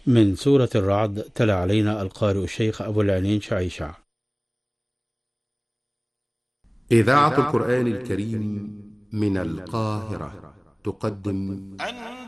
من سورة الرعد. تلا علينا القارئ الشيخ أبو العينين شعيشع. إذاعة القرآن الكريم من القاهرة تقدم